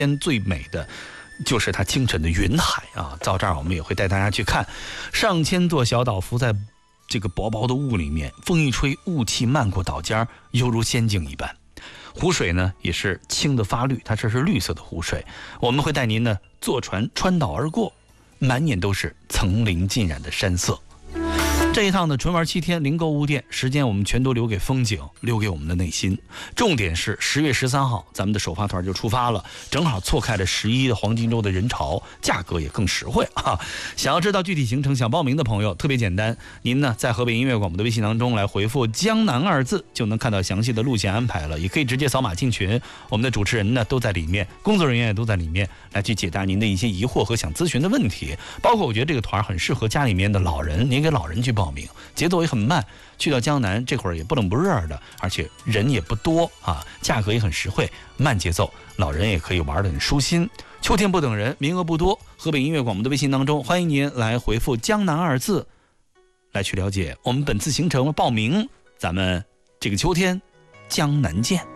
天最美的就是它清晨的云海啊。到这儿我们也会带大家去看上千座小岛浮在这个薄薄的雾里面，风一吹，雾气漫过岛尖，犹如仙境一般。湖水呢也是清的发绿，它这是绿色的湖水。我们会带您呢坐船穿岛而过，满眼都是层林尽染的山色。这一趟的纯玩7天零购物店，时间我们全都留给风景，留给我们的内心。重点是10月13号，咱们的首发团就出发了，正好错开了11的黄金周的人潮，价格也更实惠啊！想要知道具体行程，想报名的朋友特别简单，您呢在河北音乐广播的微信当中来回复“江南”2字，就能看到详细的路线安排了。也可以直接扫码进群，我们的主持人呢都在里面，工作人员也都在里面，来去解答您的一些疑惑和想咨询的问题。包括我觉得这个团很适合家里面的老人，您给老人去报名，节奏也很慢，去到江南这会儿也不冷不热的，而且人也不多啊，价格也很实惠，慢节奏，老人也可以玩得很舒心。秋天不等人，名额不多，河北音乐广播的微信当中，欢迎您来回复“江南”2字，来去了解我们本次行程报名，咱们这个秋天江南见。